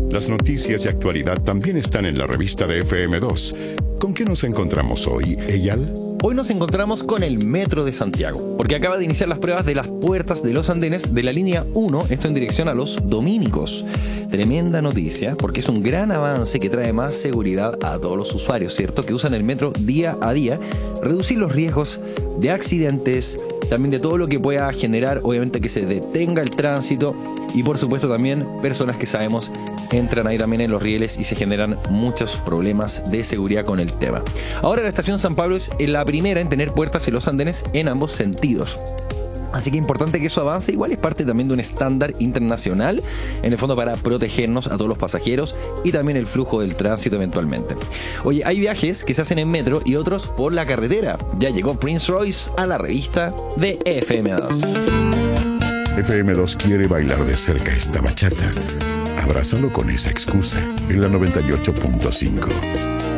Las noticias y actualidad también están en la revista de FM2. ¿Con qué nos encontramos hoy, Eyal? Hoy nos encontramos con el Metro de Santiago, porque acaba de iniciar las pruebas de las puertas de los andenes de la línea 1, esto en dirección a los Domínicos. Tremenda noticia, porque es un gran avance que trae más seguridad a todos los usuarios, ¿cierto? Que usan el metro día a día, reducir los riesgos de accidentes, también de todo lo que pueda generar, obviamente, que se detenga el tránsito y, por supuesto, también personas que sabemos entran ahí también en los rieles y se generan muchos problemas de seguridad con el tema. Ahora la estación San Pablo es la primera en tener puertas en los andenes en ambos sentidos. Así que es importante que eso avance, igual es parte también de un estándar internacional, en el fondo para protegernos a todos los pasajeros y también el flujo del tránsito eventualmente. Oye, hay viajes que se hacen en metro y otros por la carretera. Ya llegó Prince Royce a la revista de FM2. FM2 quiere bailar de cerca esta bachata. Abrázalo con esa excusa en la 98.5.